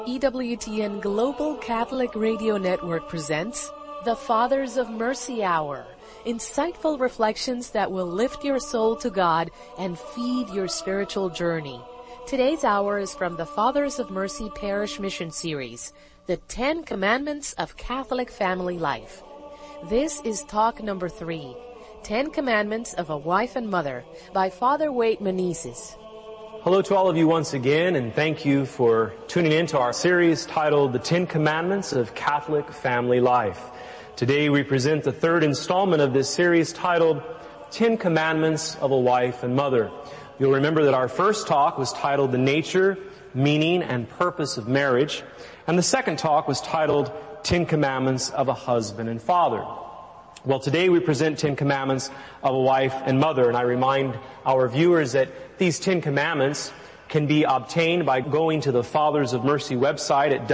EWTN Global Catholic Radio Network presents the Fathers of Mercy Hour, insightful reflections that will lift your soul to God and feed your spiritual journey. Today's hour is from the Fathers of Mercy Parish Mission Series, the 10 Commandments of Catholic Family Life. This is talk number 3, 10 Commandments of a Wife and Mother, by Father Wade Menezes. Hello to all of you once again, and thank you for tuning in to our series titled The 10 Commandments of Catholic Family Life. Today we present the third installment of this series titled 10 Commandments of a Wife and Mother. You'll remember that our first talk was titled The Nature, Meaning, and Purpose of Marriage, and the second talk was titled 10 Commandments of a Husband and Father. Well, today we present 10 Commandments of a Wife and Mother, and I remind our viewers that these 10 Commandments can be obtained by going to the Fathers of Mercy website at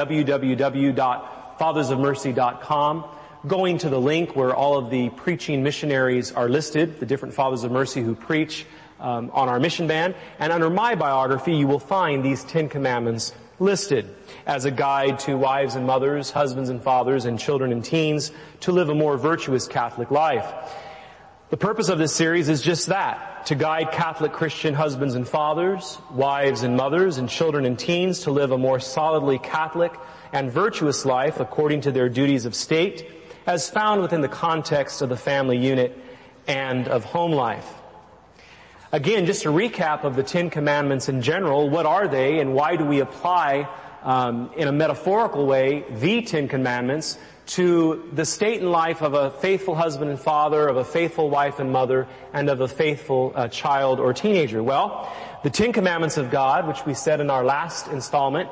www.fathersofmercy.com, going to the link where all of the preaching missionaries are listed, the different Fathers of Mercy who preach on our mission band, and under my biography you will find these 10 Commandments listed as a guide to wives and mothers, husbands and fathers, and children and teens to live a more virtuous Catholic life. The purpose of this series is just that, to guide Catholic Christian husbands and fathers, wives and mothers, and children and teens to live a more solidly Catholic and virtuous life according to their duties of state, as found within the context of the family unit and of home life. Again, just a recap of the 10 Commandments in general. What are they, and why do we apply, in a metaphorical way, the 10 Commandments to the state and life of a faithful husband and father, of a faithful wife and mother, and of a faithful child or teenager? Well, the 10 Commandments of God, which we said in our last installment,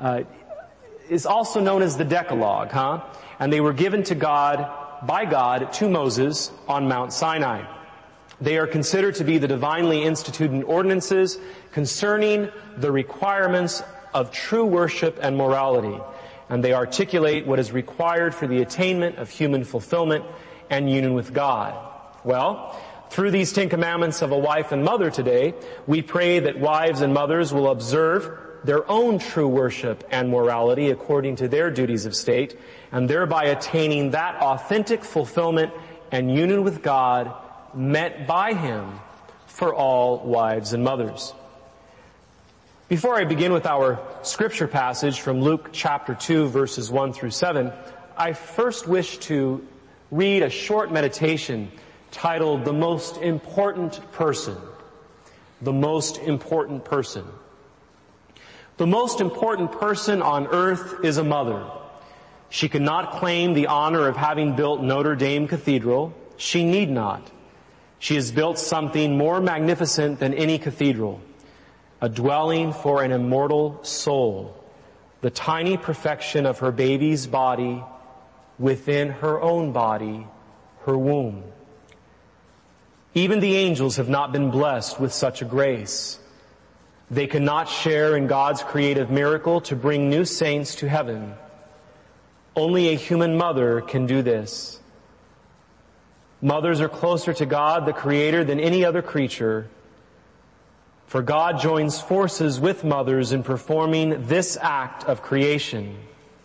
is also known as the Decalogue, And they were given to God, by God, to Moses on Mount Sinai. They are considered to be the divinely instituted ordinances concerning the requirements of true worship and morality, and they articulate what is required for the attainment of human fulfillment and union with God. Well, through these 10 Commandments of a wife and mother today, we pray that wives and mothers will observe their own true worship and morality according to their duties of state, and thereby attaining that authentic fulfillment and union with God met by Him for all wives and mothers. Before I begin with our scripture passage from Luke chapter 2 verses 1 through 7, I first wish to read a short meditation titled The Most Important Person. The Most Important Person. The most important person on earth is a mother. She cannot claim the honor of having built Notre Dame Cathedral. She need not. She has built something more magnificent than any cathedral, a dwelling for an immortal soul, the tiny perfection of her baby's body within her own body, her womb. Even the angels have not been blessed with such a grace. They cannot share in God's creative miracle to bring new saints to heaven. Only a human mother can do this. Mothers are closer to God, the Creator, than any other creature, for God joins forces with mothers in performing this act of creation.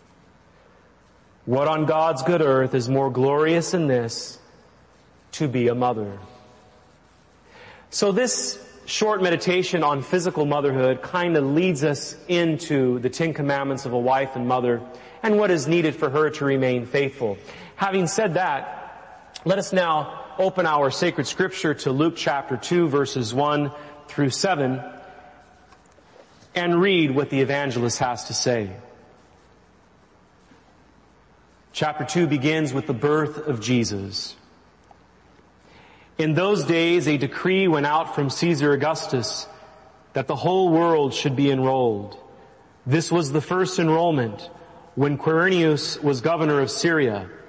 What on God's good earth is more glorious than this, to be a mother? So this short meditation on physical motherhood kind of leads us into the 10 Commandments of a wife and mother and what is needed for her to remain faithful. Having said that, let us now open our sacred scripture to Luke chapter 2 verses 1 through 7 and read what the evangelist has to say. Chapter 2 begins with the birth of Jesus. In those days a decree went out from Caesar Augustus that the whole world should be enrolled. This was the first enrollment when Quirinius was governor of Syria.